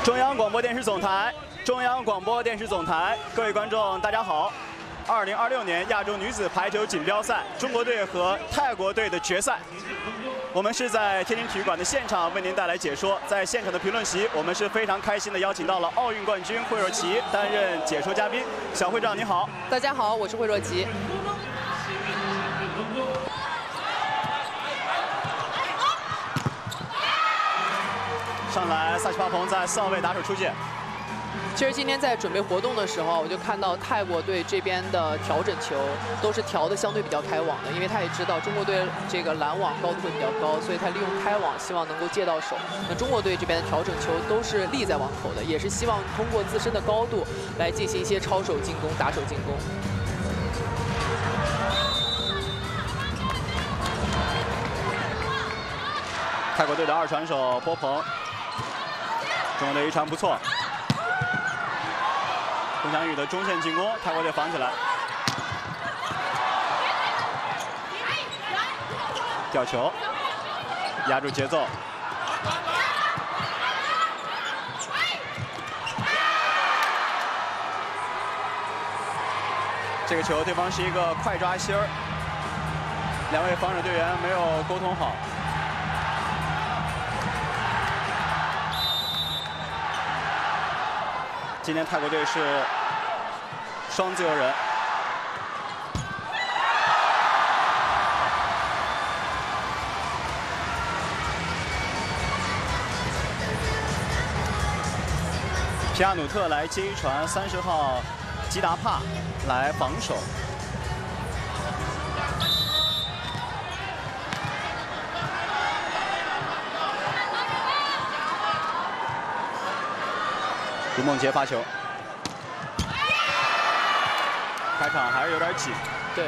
中央广播电视总台，中央广播电视总台，各位观众，大家好。2026年亚洲女子排球锦标赛，中国队和泰国队的决赛，我们是在天津体育馆的现场为您带来解说。在现场的评论席，我们是非常开心的邀请到了奥运冠军惠若琪担任解说嘉宾。小会长你好， 大家好，我是惠若琪。 上来，萨奇帕蓬在4号位打手出界。 其实今天在准备活动的时候，我就看到泰国队这边的调整球都是调的相对比较开网的，因为他也知道中国队这个拦网高度会比较高，所以他利用开网希望能够借到手。那中国队这边的调整球都是立在网口的，也是希望通过自身的高度来进行一些抄手进攻、打手进攻。 泰国队的二传手波鹏，中国队一传不错。龚翔宇的中线进攻，泰国队防起来，吊球，压住节奏。这个球对方是一个快抓心儿，两位防守队员没有沟通好。 今天泰国队是双自由人，皮亚努特来接一传，30号吉达帕来防守。 卢梦洁发球，开场还是有点紧。 对，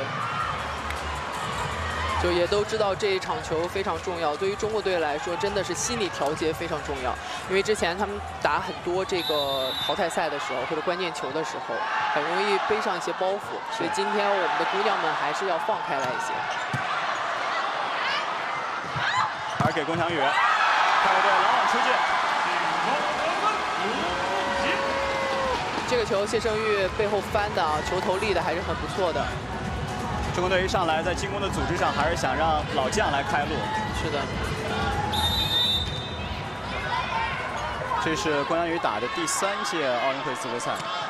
就也都知道这一场球非常重要。对于中国队来说，真的是心理调节非常重要。因为之前他们打很多这个淘汰赛的时候，或者关键球的时候，很容易背上一些包袱。所以今天我们的姑娘们还是要放开来一些。 还是给龚翔宇，泰国队拦网出界。 这个球谢胜玉背后翻的啊，球头立的还是很不错的。 中国队一上来在进攻的组织上，还是想让老将来开路。 是的。 这是龚翔宇打的第3届奥运会资格赛。